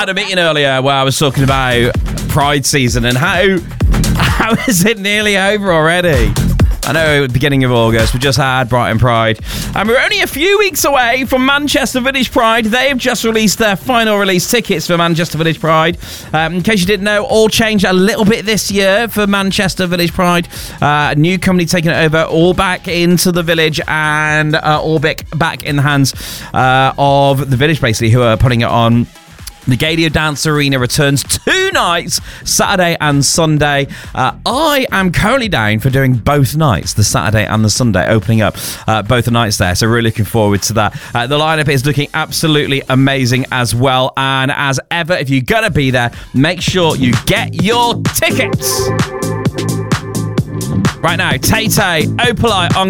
had a meeting earlier where I was talking about Pride season and how is it nearly over already? I know, beginning of August, we just had Brighton Pride. And we're only a few weeks away from Manchester Village Pride. They have just released their final release tickets for Manchester Village Pride. In case you didn't know, all changed a little bit this year for Manchester Village Pride. A new company taking it over, all back into the village and all back in the hands of the village, basically, who are putting it on. The Gaydio Dance Arena returns 2 nights, Saturday and Sunday. I am currently down for doing both nights, the Saturday and the Sunday, opening up both the nights there. So really looking forward to that. The lineup is looking absolutely amazing as well. And as ever, if you're going to be there, make sure you get your tickets. Right now, Tay Tay, Opalite on